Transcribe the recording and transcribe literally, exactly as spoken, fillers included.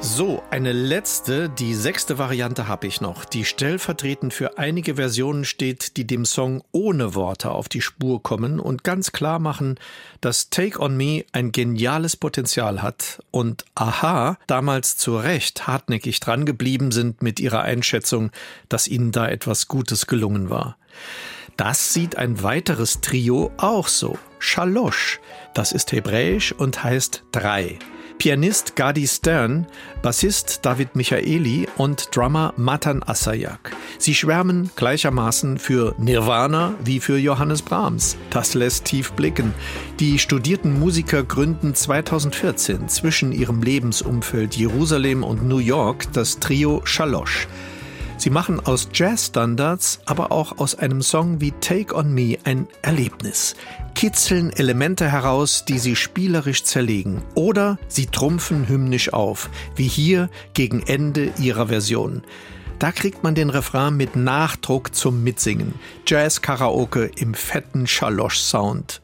So, eine letzte, die sechste Variante habe ich noch, die stellvertretend für einige Versionen steht, die dem Song ohne Worte auf die Spur kommen und ganz klar machen, dass Take on Me ein geniales Potenzial hat und a-ha damals zu Recht hartnäckig dran geblieben sind mit ihrer Einschätzung, dass ihnen da etwas Gutes gelungen war. Das sieht ein weiteres Trio auch so, Shalosh. Das ist hebräisch und heißt drei. Pianist Gadi Stern, Bassist David Michaeli und Drummer Matan Asayak. Sie schwärmen gleichermaßen für Nirvana wie für Johannes Brahms. Das lässt tief blicken. Die studierten Musiker gründen zweitausendvierzehn zwischen ihrem Lebensumfeld Jerusalem und New York das Trio Shalosh. Sie machen aus Jazzstandards, aber auch aus einem Song wie Take on Me ein Erlebnis. Kitzeln Elemente heraus, die sie spielerisch zerlegen. Oder sie trumpfen hymnisch auf, wie hier gegen Ende ihrer Version. Da kriegt man den Refrain mit Nachdruck zum Mitsingen. Jazz-Karaoke im fetten Shalosh-Sound.